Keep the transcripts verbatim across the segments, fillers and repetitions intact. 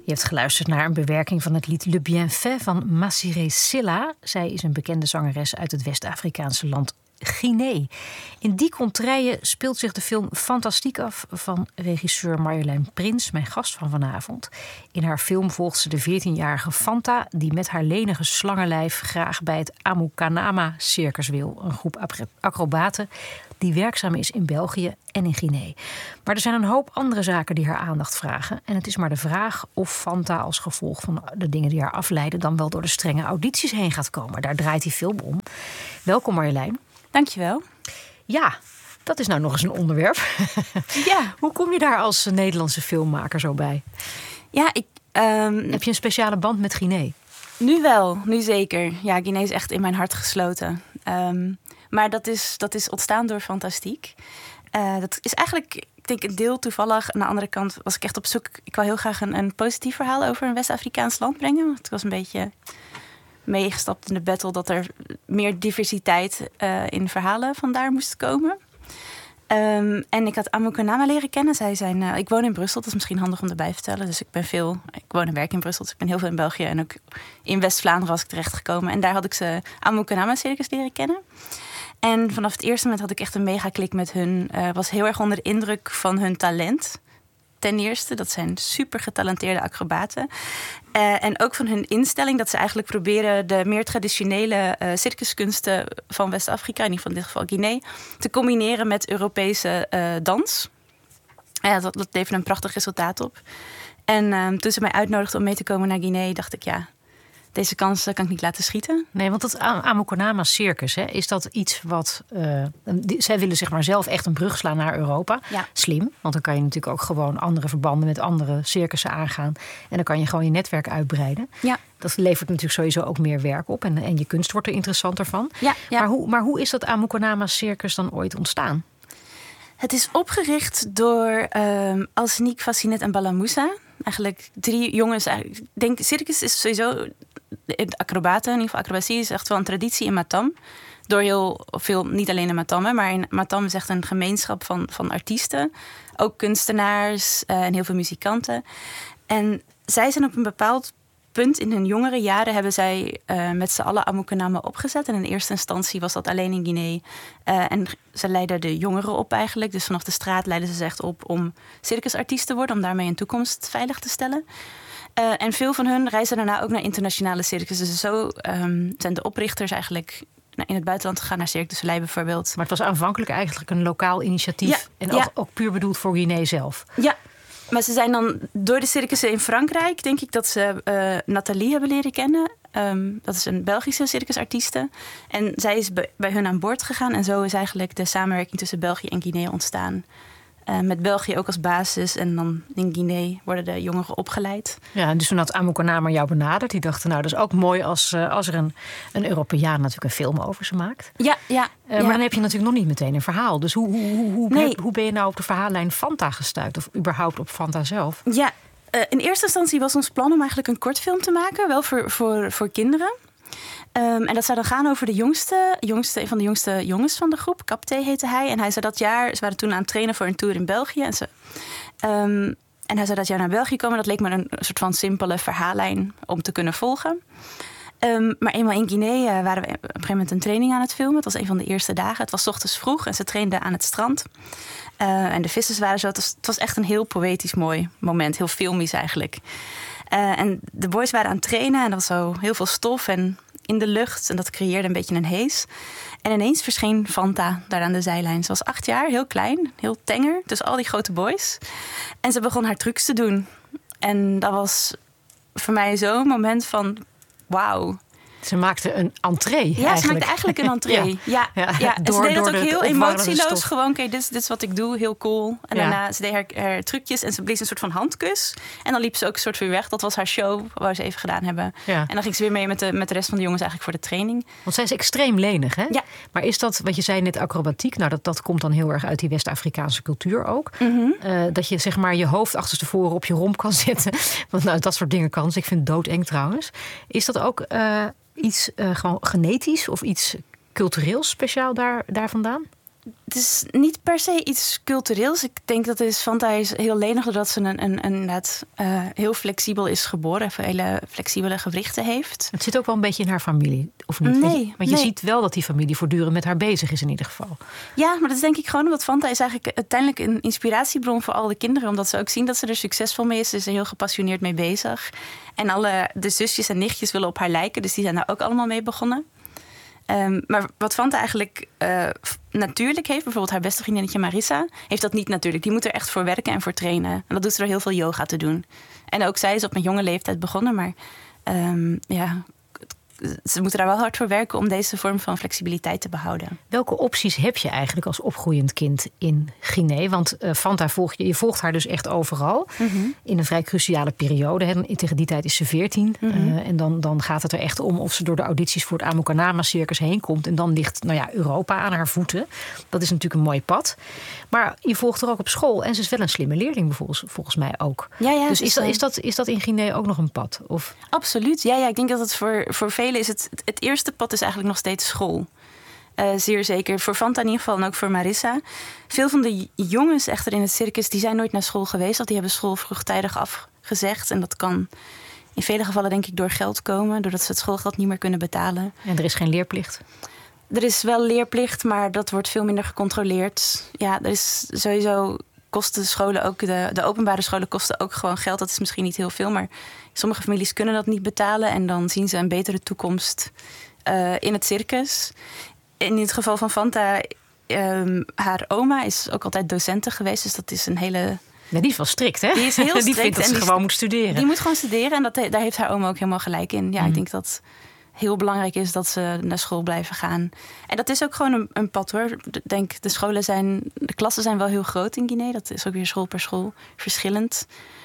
Je hebt geluisterd naar een bewerking van het lied Le Bienfait van Massiré Silla. Zij is een bekende zangeres uit het West-Afrikaanse land Guinea. In die contraille speelt zich de film Fantastique af van regisseur Marjolein Prins, mijn gast van vanavond. In haar film volgt ze de veertienjarige Fanta, die met haar lenige slangenlijf graag bij het Amukanama Circus wil. Een groep acrobaten die werkzaam is in België en in Guinea. Maar er zijn een hoop andere zaken die haar aandacht vragen. En het is maar de vraag of Fanta als gevolg van de dingen die haar afleiden dan wel door de strenge audities heen gaat komen. Daar draait die film om. Welkom Marjolein. Dankjewel. Ja, dat is nou nog eens een onderwerp. Ja. Hoe kom je daar als Nederlandse filmmaker zo bij? Ja, ik... Um, Heb je een speciale band met Guinea? Nu wel, nu zeker. Ja, Guinea is echt in mijn hart gesloten. Um, maar dat is, dat is ontstaan door Fantastique. Uh, dat is eigenlijk, ik denk, een deel toevallig. Aan de andere kant was ik echt op zoek. Ik wou heel graag een, een positief verhaal over een West-Afrikaans land brengen. Want ik was een beetje meegestapt in de battle dat er meer diversiteit uh, in verhalen vandaar moest komen. Um, en ik had Amukanama leren kennen. Zij zijn, uh, ik woon in Brussel, dat is misschien handig om erbij te vertellen. Dus ik ben veel, ik woon en werk in Brussel, dus ik ben heel veel in België. En ook in West-Vlaanderen was ik terechtgekomen. En daar had ik ze Amukanama Circus leren kennen. En vanaf het eerste moment had ik echt een mega klik met hun. Uh, was heel erg onder de indruk van hun talent. Ten eerste, dat zijn super getalenteerde acrobaten. Uh, en ook van hun instelling dat ze eigenlijk proberen de meer traditionele uh, circuskunsten van West-Afrika, in ieder geval in dit geval Guinea, te combineren met Europese uh, dans. Ja, dat, dat leverde een prachtig resultaat op. En uh, toen ze mij uitnodigden om mee te komen naar Guinea, dacht ik ja, deze kans kan ik niet laten schieten. Nee, want dat Amukanama Circus, hè, is dat iets wat... Uh, die, zij willen zeg maar zelf echt een brug slaan naar Europa. Ja. Slim, want dan kan je natuurlijk ook gewoon andere verbanden met andere circussen aangaan. En dan kan je gewoon je netwerk uitbreiden. Ja. Dat levert natuurlijk sowieso ook meer werk op. En, en je kunst wordt er interessanter van. Ja, ja. Maar, hoe, maar hoe is dat Amukanama Circus dan ooit ontstaan? Het is opgericht door um, Alseniek, Fassinet en Balamoussa. Eigenlijk drie jongens. Ik denk, circus is sowieso... De acrobaten, in ieder geval acrobatie, is echt wel een traditie in Matam. Door heel veel, niet alleen in Matam, hè, maar in Matam is echt een gemeenschap van, van artiesten. Ook kunstenaars uh, en heel veel muzikanten. En zij zijn op een bepaald punt in hun jongere jaren hebben zij uh, met z'n allen Amukanama opgezet. En in eerste instantie was dat alleen in Guinea. Uh, en ze leidden de jongeren op eigenlijk. Dus vanaf de straat leidden ze zich echt op om circusartiest te worden, om daarmee een toekomst veilig te stellen. Uh, en veel van hun reizen daarna ook naar internationale circussen. Dus zo um, zijn de oprichters eigenlijk in het buitenland gegaan, naar Cirque du Soleil bijvoorbeeld. Maar het was aanvankelijk eigenlijk een lokaal initiatief. Ja, en ook, ja. ook puur bedoeld voor Guinea zelf. Ja, maar ze zijn dan door de circussen in Frankrijk, denk ik dat ze uh, Nathalie hebben leren kennen. Um, dat is een Belgische circusartieste. En zij is bij, bij hun aan boord gegaan. En zo is eigenlijk de samenwerking tussen België en Guinea ontstaan. Uh, met België ook als basis. En dan in Guinea worden de jongeren opgeleid. Ja, en dus toen had Amukanama jou benaderd. Die dachten, nou, dat is ook mooi als, uh, als er een, een Europeaan natuurlijk een film over ze maakt. Ja, ja, uh, ja. Maar dan heb je natuurlijk nog niet meteen een verhaal. Dus hoe, hoe, hoe, hoe, nee. hoe ben je nou op de verhaallijn Fanta gestuurd? Of überhaupt op Fanta zelf? Ja, uh, in eerste instantie was ons plan om eigenlijk een kortfilm te maken. Wel voor, voor, voor kinderen. Um, en dat zou dan gaan over de jongste, jongste, een van de jongste jongens van de groep. Capté heette hij. En hij zou dat jaar, ze waren toen aan het trainen voor een tour in België. En, ze, um, en hij zou dat jaar naar België komen. Dat leek me een soort van simpele verhaallijn om te kunnen volgen. Um, maar eenmaal in Guinea uh, waren we op een gegeven moment een training aan het filmen. Het was een van de eerste dagen. Het was 's ochtends vroeg en ze trainden aan het strand. Uh, en de vissers waren zo. Het was, het was echt een heel poëtisch mooi moment. Heel filmisch eigenlijk. Uh, en de boys waren aan het trainen en er was zo heel veel stof en in de lucht. En dat creëerde een beetje een hees. En ineens verscheen Fanta daar aan de zijlijn. Ze was acht jaar, heel klein, heel tenger. Tussen al die grote boys. En ze begon haar trucs te doen. En dat was voor mij zo'n moment van wauw. Ze maakte een entree. Ja, eigenlijk. ze maakte eigenlijk een entree. Ja, ja, ja. ja. En door, ze deed dat ook heel emotieloos. Gewoon, oké, okay, dit, dit is wat ik doe, heel cool. En ja. daarna, ze deed haar, haar trucjes en ze blies een soort van handkus. En dan liep ze ook een soort weer weg. Dat was haar show, waar ze even gedaan hebben. Ja. En dan ging ze weer mee met de, met de rest van de jongens eigenlijk voor de training. Want zij is extreem lenig, hè? Ja. Maar is dat, wat je zei net, acrobatiek? Nou, dat, dat komt dan heel erg uit die West-Afrikaanse cultuur ook. Mm-hmm. Uh, dat je zeg maar je hoofd achterstevoren op je romp kan zetten. Want nou, dat soort dingen kan. Dus ik vind het doodeng trouwens. Is dat ook... Uh, iets uh, gewoon genetisch of iets cultureels speciaal daar, daar vandaan? Het is niet per se iets cultureels. Ik denk dat het is Fanta is heel lenig doordat ze een, een, een, inderdaad, uh, heel flexibel is geboren. Of hele flexibele gewrichten heeft. Het zit ook wel een beetje in haar familie, of niet? Nee. Want je, want je nee. ziet wel dat die familie voortdurend met haar bezig is in ieder geval. Ja, maar dat is denk ik gewoon omdat Fanta is eigenlijk uiteindelijk een inspiratiebron voor al de kinderen. Omdat ze ook zien dat ze er succesvol mee is. Ze is er heel gepassioneerd mee bezig. En alle de zusjes en nichtjes willen op haar lijken. Dus die zijn daar ook allemaal mee begonnen. Um, maar wat Fanta eigenlijk uh, natuurlijk heeft, bijvoorbeeld haar beste vriendinnetje Marissa, heeft dat niet natuurlijk. Die moet er echt voor werken en voor trainen. En dat doet ze door heel veel yoga te doen. En ook zij is op een jonge leeftijd begonnen, maar um, ja, ze moeten daar wel hard voor werken om deze vorm van flexibiliteit te behouden. Welke opties heb je eigenlijk als opgroeiend kind in Guinea? Want uh, Fanta volg je, je volgt haar dus echt overal. Mm-hmm. In een vrij cruciale periode. Hè. Tegen die tijd is ze veertien. Mm-hmm. Uh, en dan, dan gaat het er echt om of ze door de audities voor het Amukanama Circus heen komt. En dan ligt nou ja, Europa aan haar voeten. Dat is natuurlijk een mooi pad. Maar je volgt haar ook op school. En ze is wel een slimme leerling volgens, volgens mij ook. Ja, ja, dus is dat, is, dat, is dat in Guinea ook nog een pad? Of? Absoluut. Ja, ja, ik denk dat het voor, voor velen is het, het eerste pad is eigenlijk nog steeds school. Uh, zeer zeker. Voor Fanta in ieder geval en ook voor Marissa. Veel van de jongens echter in het circus, die zijn nooit naar school geweest. Of die hebben school vroegtijdig afgezegd. En dat kan in vele gevallen denk ik door geld komen. Doordat ze het schoolgeld niet meer kunnen betalen. En er is geen leerplicht? Er is wel leerplicht, maar dat wordt veel minder gecontroleerd. Ja, er is sowieso kosten scholen ook. De, de openbare scholen kosten ook gewoon geld. Dat is misschien niet heel veel, maar sommige families kunnen dat niet betalen. En dan zien ze een betere toekomst uh, in het circus. In het geval van Fanta, um, haar oma is ook altijd docente geweest. Dus dat is een hele... Ja, die is wel strikt, hè? Die is heel strikt. Die vindt dat ze en gewoon moet studeren. Die moet gewoon studeren en dat, daar heeft haar oma ook helemaal gelijk in. Ja, mm. ik denk dat heel belangrijk is dat ze naar school blijven gaan. En dat is ook gewoon een, een pad, hoor. Ik denk, de scholen zijn... De klassen zijn wel heel groot in Guinea. Dat is ook weer school per school verschillend.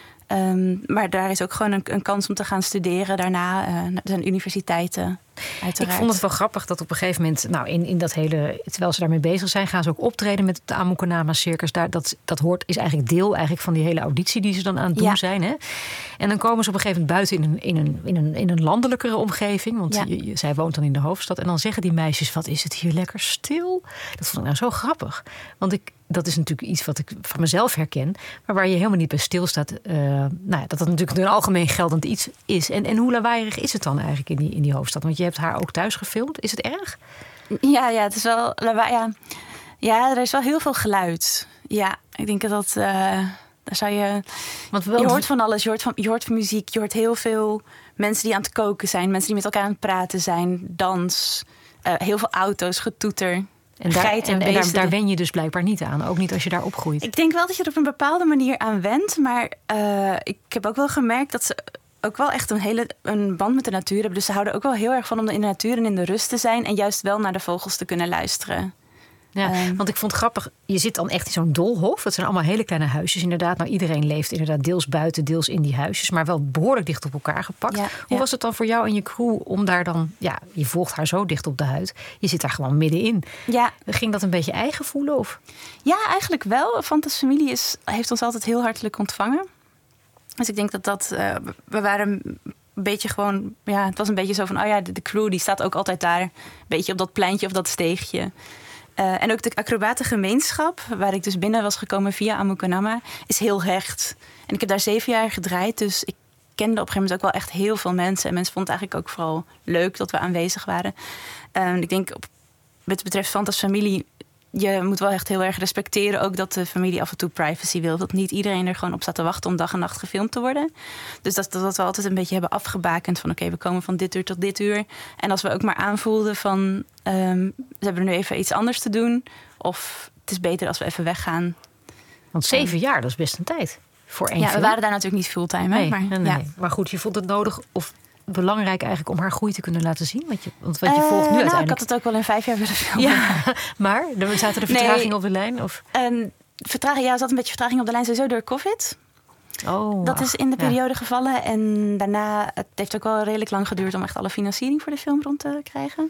Um, maar daar is ook gewoon een, een kans om te gaan studeren. Daarna uh, er zijn universiteiten, uiteraard. Ik vond het wel grappig dat op een gegeven moment... Nou, in, in dat hele... Terwijl ze daarmee bezig zijn, gaan ze ook optreden met het Amukanama Circus. Daar, dat, dat hoort, is eigenlijk deel eigenlijk van die hele auditie die ze dan aan het doen ja. zijn. Hè? En dan komen ze op een gegeven moment buiten in een, in een, in een, in een landelijkere omgeving. Want ja. je, je, zij woont dan in de hoofdstad. En dan zeggen die meisjes, wat is het hier lekker stil. Dat vond ik nou zo grappig. Want ik... Dat is natuurlijk iets wat ik van mezelf herken. Maar waar je helemaal niet bij stilstaat. Uh, nou ja, dat dat natuurlijk een algemeen geldend iets is. En, en hoe lawaaierig is het dan eigenlijk in die, in die hoofdstad? Want je hebt haar ook thuis gefilmd. Is het erg? Ja, ja, het is wel lawaai. Ja. ja, er is wel heel veel geluid. Ja, ik denk dat... Uh, daar zou je... Want wel... Je hoort van alles. Je hoort, van, je hoort van muziek. Je hoort heel veel mensen die aan het koken zijn. Mensen die met elkaar aan het praten zijn. Dans. Uh, heel veel auto's, getoeter. En, daar, en, en daar, daar wen je dus blijkbaar niet aan. Ook niet als je daar opgroeit. Ik denk wel dat je er op een bepaalde manier aan went. Maar uh, ik heb ook wel gemerkt dat ze ook wel echt een hele een band met de natuur hebben. Dus ze houden ook wel heel erg van om in de natuur en in de rust te zijn. En juist wel naar de vogels te kunnen luisteren. Ja, um, want ik vond het grappig. Je zit dan echt in zo'n doolhof. Het zijn allemaal hele kleine huisjes inderdaad. Nou, iedereen leeft inderdaad deels buiten, deels in die huisjes. Maar wel behoorlijk dicht op elkaar gepakt. Ja, Hoe ja. was het dan voor jou en je crew om daar dan... Ja, je volgt haar zo dicht op de huid. Je zit daar gewoon middenin. Ja. Ging dat een beetje eigen voelen? Of? Ja, eigenlijk wel. Fanta's familie is, heeft ons altijd heel hartelijk ontvangen. Dus ik denk dat dat... Uh, we waren... Een beetje gewoon, ja, het was een beetje zo van... oh ja, de, de crew die staat ook altijd daar... een beetje op dat pleintje of dat steegje. Uh, en ook de acrobatengemeenschap, waar ik dus binnen was gekomen via Amukanama, is heel hecht. En ik heb daar zeven jaar gedraaid, dus ik kende op een gegeven moment ook wel echt heel veel mensen. En mensen vonden het eigenlijk ook vooral leuk dat we aanwezig waren. Uh, ik denk, op, wat betreft Fanta's familie, je moet wel echt heel erg respecteren ook dat de familie af en toe privacy wil. Dat niet iedereen er gewoon op staat te wachten om dag en nacht gefilmd te worden. Dus dat, dat we altijd een beetje hebben afgebakend van oké, okay, we komen van dit uur tot dit uur. En als we ook maar aanvoelden van um, ze hebben nu even iets anders te doen. Of het is beter als we even weggaan. Want zeven um, jaar, dat is best een tijd voor één Ja, film. We waren daar natuurlijk niet fulltime. Nee, maar, nee, ja. nee. maar goed, je vond het nodig of belangrijk eigenlijk om haar groei te kunnen laten zien? Want je, want wat je uh, volgt nu nou, uiteindelijk... ik had het ook wel in vijf jaar willen filmen. Ja, maar er zaten er vertragingen nee, op de lijn? Of? Um, vertraging, ja, er zat een beetje vertraging op de lijn, sowieso door COVID. Oh, dat ach, is in de periode ja. gevallen. En daarna, het heeft ook wel redelijk lang geduurd om echt alle financiering voor de film rond te krijgen.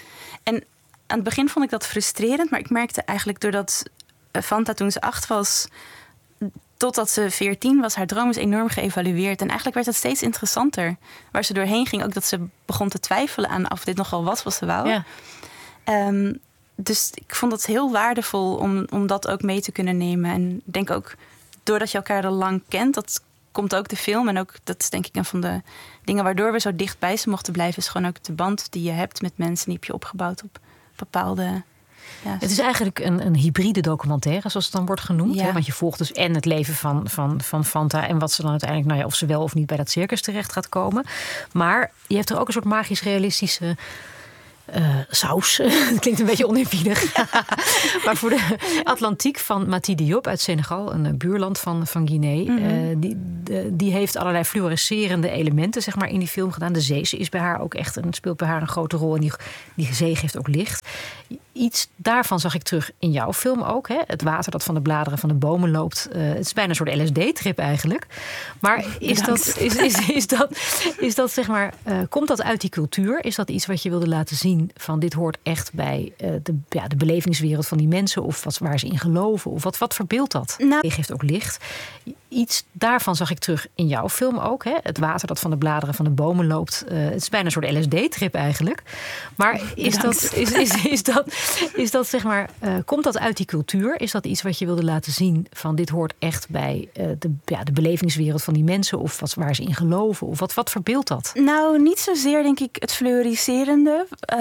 En aan het begin vond ik dat frustrerend, maar ik merkte eigenlijk doordat Fanta toen ze acht was, totdat ze veertien was, haar droom is enorm geëvalueerd. En eigenlijk werd het steeds interessanter. Waar ze doorheen ging, ook dat ze begon te twijfelen aan of dit nogal was wat ze wou. Ja. Um, dus ik vond het heel waardevol om, om dat ook mee te kunnen nemen. En ik denk ook, doordat je elkaar al lang kent, dat komt ook de film. En ook, dat is denk ik een van de dingen waardoor we zo dicht bij ze mochten blijven, is gewoon ook de band die je hebt met mensen, die heb je opgebouwd op bepaalde... Ja, het is eigenlijk een, een hybride documentaire, zoals het dan wordt genoemd. Ja. Hè? Want je volgt dus en het leven van, van, van Fanta en wat ze dan uiteindelijk, nou ja, of ze wel of niet bij dat circus terecht gaat komen. Maar je hebt er ook een soort magisch realistische uh, saus. Het klinkt een beetje oneerbiedig. Ja. Maar voor de Atlantiek van Mati Diop uit Senegal, een buurland van, van Guinea. Mm-hmm. Uh, die, de, die heeft allerlei fluorescerende elementen, zeg maar, in die film gedaan. De zee is bij haar ook echt een, speelt bij haar een grote rol. En die, die zee geeft ook licht. Iets daarvan zag ik terug in jouw film ook. Hè? Het water dat van de bladeren van de bomen loopt. Uh, het is bijna een soort L S D-trip eigenlijk. Maar is dat, is, is, is dat, is dat zeg maar, uh, komt dat uit die cultuur? Is dat iets wat je wilde laten zien van dit hoort echt bij uh, de, ja, de belevingswereld van die mensen? Of wat, waar ze in geloven? Of wat, wat verbeeldt dat? Nou, Je geeft ook licht. Iets daarvan zag ik terug in jouw film ook. Hè? Het water dat van de bladeren van de bomen loopt. Uh, het is bijna een soort L S D-trip eigenlijk. Maar is dat, is, is, is dat, is dat zeg maar, uh, komt dat uit die cultuur? Is dat iets wat je wilde laten zien van dit hoort echt bij uh, de, ja, de belevingswereld van die mensen? Of wat, waar ze in geloven? Of wat, wat verbeeldt dat? Nou, niet zozeer denk ik het fluoriserende.